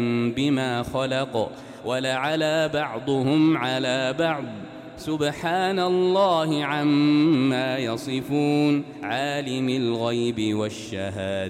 بما خلق ولعلى بعضهم على بعض سبحان الله عما يصفون عالم الغيب والشهادة